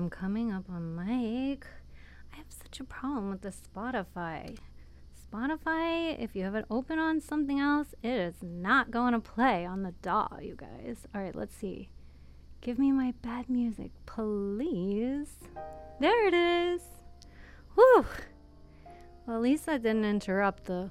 I'm coming up on mic. I have such a problem with the Spotify. Spotify, if you have it open on something else, it is not going to play on the DAW, you guys. All right, let's see. Give me my bad music, please. There it is. Whew. Well, at least that didn't interrupt the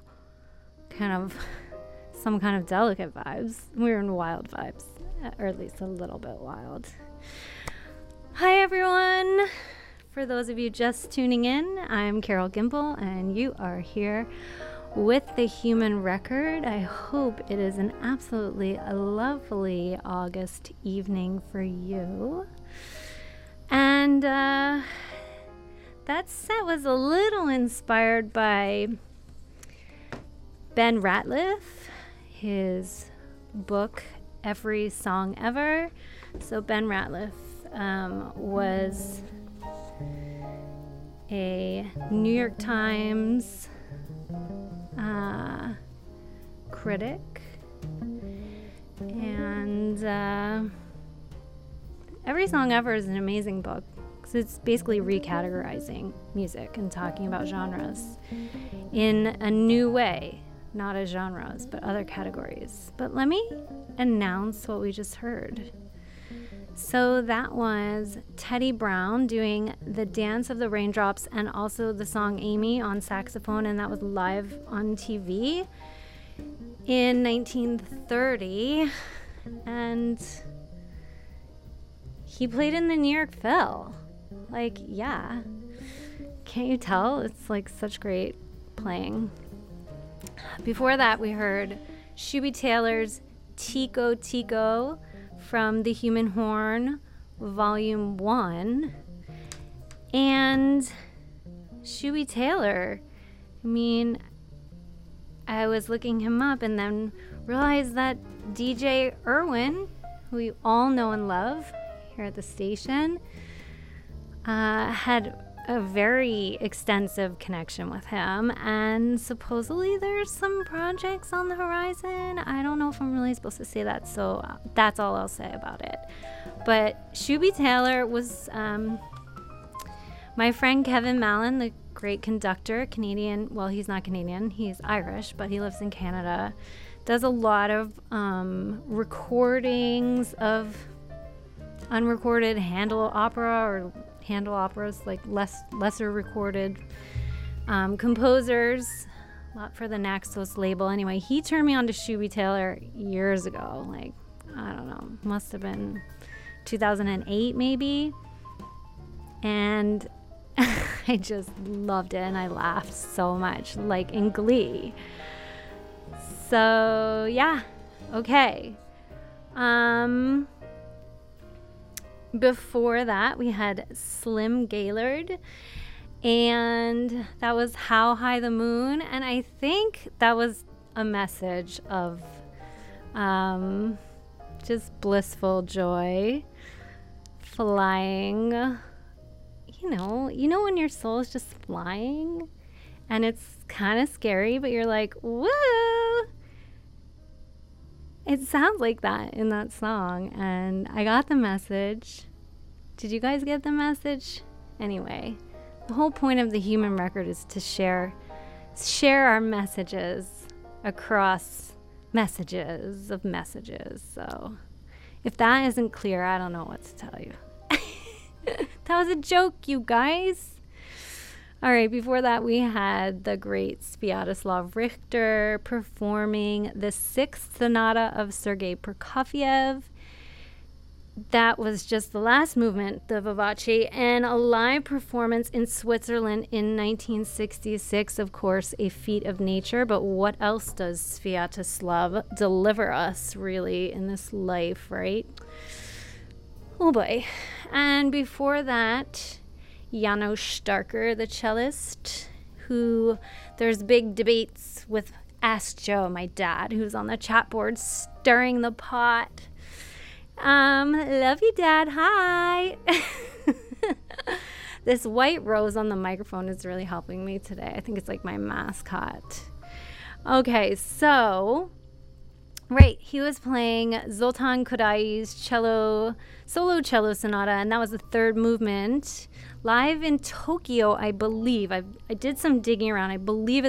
some kind of delicate vibes. We were in wild vibes, or at least a little bit wild. Hi, everyone. For those of you just tuning in, I'm Carol Gimple, and you are here with The Human Record. I hope it is an absolutely lovely August evening for you. And that set was a little inspired by Ben Ratliff, his book, Every Song Ever. So Ben Ratliff was a New York Times critic, and Every Song Ever is an amazing book because it's basically recategorizing music and talking about genres in a new way, not as genres but other categories. But let me announce what we just heard. So that was Teddy Brown doing the Dance of the Raindrops and also the song Amy on saxophone, and that was live on TV in 1930. And he played in the New York Phil. Like, yeah. Can't you tell? It's like such great playing. Before that, we heard Shuby Taylor's Tico Tico from The Human Horn, Volume 1. And Shuby Taylor, I was looking him up and then realized that DJ Irwin, who you all know and love here at the station, had a very extensive connection with him, and supposedly there's some projects on the horizon. I don't know if I'm really supposed to say that, so that's all I'll say about it. But Shuby Taylor was my friend Kevin Mallon, the great conductor, Canadian. Well, he's not Canadian, he's Irish, but he lives in Canada. Does a lot of recordings of unrecorded Handel opera, or Handel operas, like lesser recorded composers, a lot for the Naxos label. Anyway, he turned me on to Shuby Taylor years ago, like, I don't know, must have been 2008 maybe, and I just loved it, and I laughed so much, like in Glee. So yeah, okay. Before that, we had Slim Gaillard, and that was How High the Moon, and I think that was a message of just blissful joy, flying. You know when your soul is just flying, and it's kind of scary, but you're like, woo! It sounds like that in that song, and I got the message. Did you guys get the message? Anyway, the whole point of The Human Record is to share our messages across messages of messages. So if that isn't clear, I don't know what to tell you. That was a joke, you guys. All right, before that, we had the great Sviatoslav Richter performing the Sixth Sonata of Sergei Prokofiev. That was just the last movement, the Vivace, and a live performance in Switzerland in 1966, of course, a feat of nature. But what else does Sviatoslav deliver us, really, in this life, right? Oh, boy. And before that, Janos Starker, the cellist, who there's big debates with Ask Joe, my dad, who's on the chat board stirring the pot. Love you, Dad. Hi. This white rose on the microphone is really helping me today. I think it's like my mascot. Okay, so Right, he was playing Zoltan Kodai's solo cello sonata, and that was the third movement, live in Tokyo, I believe. I did some digging around. I believe